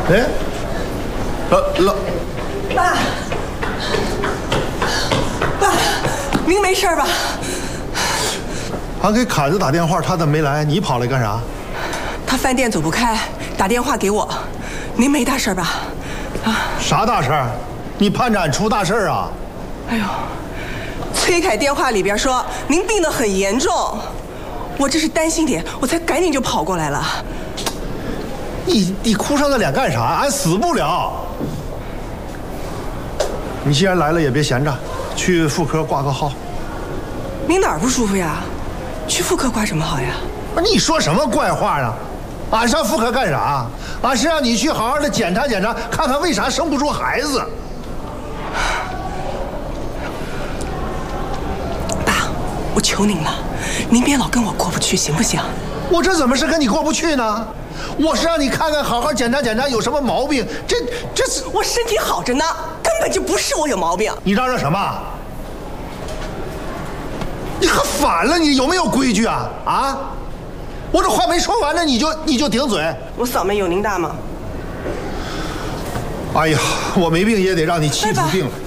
哎， 爸，您没事吧？ 俺给凯子打电话，他怎么没来？你跑来干啥？ 他饭店走不开，打电话给我。您没大事吧？啊？ 啥大事儿？你盼着俺出大事儿啊？ 哎呦，崔凯电话里边说您病得很严重，我这是担心点，我才赶紧就跑过来了。 你哭丧着脸干啥？俺死不了。你既然来了，也别闲着，去妇科挂个号。 您哪儿不舒服呀？去妇科挂什么号呀？ 你说什么怪话呢？俺上妇科干啥？俺是让你去好好的检查检查，看看为啥生不出孩子。 爸，我求您了，您别老跟我过不去，行不行？ 我这怎么是跟你过不去呢？我是让你看看，好好检查检查有什么毛病。这是我身体好着呢，根本就不是我有毛病。 你嚷嚷什么？你可反了！你有没有规矩啊？啊！我这话没说完呢，你就顶嘴。 我嗓门有您大吗？ 哎呀，我没病也得让你气出病来。